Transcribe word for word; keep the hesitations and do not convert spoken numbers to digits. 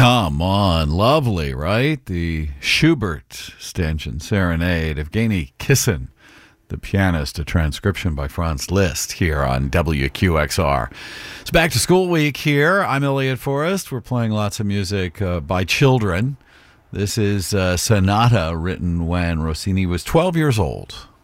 Come on, lovely, right? The Schubert Stanchion Serenade, Evgeny Kissin, the pianist, a transcription by Franz Liszt here on W Q X R. It's back to school week here. I'm Elliot Forrest. We're playing lots of music uh, by children. This is a sonata written when Rossini was twelve years old.